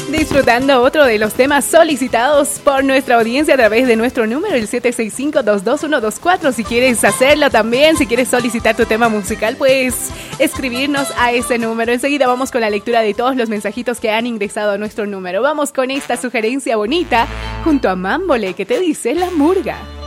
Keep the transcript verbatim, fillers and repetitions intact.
Disfrutando otro de los temas solicitados por nuestra audiencia a través de nuestro número, el siete seis cinco, dos dos uno dos cuatro. Si quieres hacerlo también, si quieres solicitar tu tema musical, puedes escribirnos a ese número. Enseguida vamos con la lectura de todos los mensajitos que han ingresado a nuestro número. Vamos con esta sugerencia bonita junto a Mámbole, que te dice La Murga.